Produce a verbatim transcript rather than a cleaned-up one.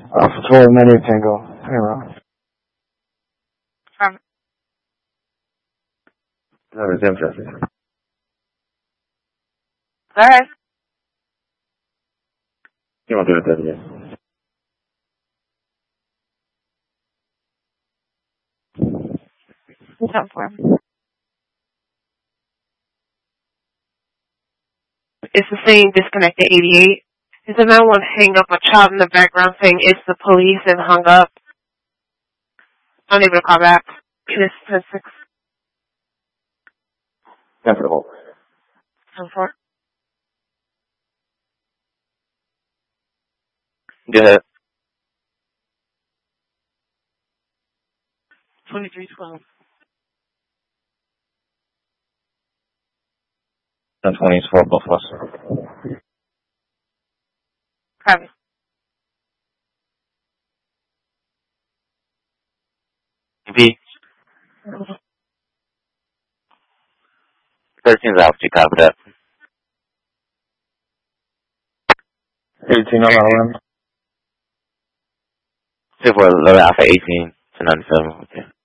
Alpha four, Menu Tango. Hang on. Um, No, resume traffic. go ahead. You won't do it that again. What's up for? It's the same disconnected eighty-eight. Is the nine one hang up a child in the background saying it's the police and hung up? Unable to call back. It's ten six. Comfortable. ten four. Go ahead. twenty-three twelve. ten twenty is for both of us. Copy. V. thirteen's out. You copy that. eighteen on our end. two four, eleven Alpha eighteen to ninety-seven. Okay.